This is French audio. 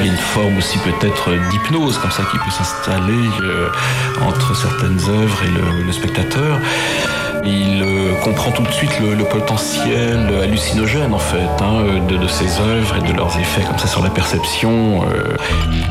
Il y a une forme aussi peut-être d'hypnose comme ça qui peut s'installer entre certaines œuvres et le spectateur. Il comprend tout de suite le potentiel hallucinogène en fait de ces œuvres et de leurs effets comme ça sur la perception.